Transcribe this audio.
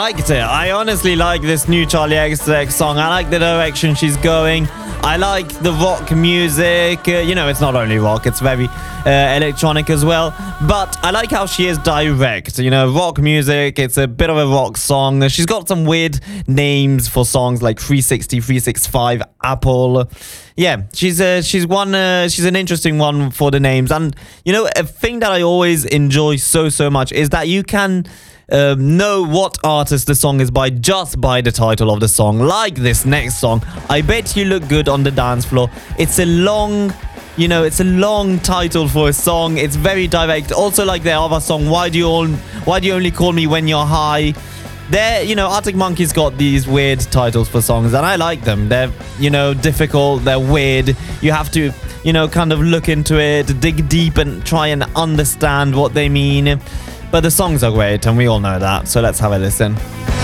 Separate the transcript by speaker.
Speaker 1: liked it. I honestly like this new Charlie XCX song. I like the direction she's going. I like the rock music. It's not only rock, it's very electronic as well. But I like how she is direct. Rock music, it's a bit of a rock song. She's got some weird names for songs like 360, 365, Apple. Yeah, she's an interesting one for the names. And, a thing that I always enjoy so much is that you can know what artist the song is by just by the title of the song. Like this next song, I Bet You Look Good on the Dance Floor. It's a long title for a song. It's very direct. Also like their other song, Why Do You Only Call Me When You're High. Arctic Monkeys got these weird titles for songs, and I like them. They're, difficult, they're weird. You have to, kind of look into it, dig deep and try and understand what they mean. But the songs are great, and we all know that, so let's have a listen.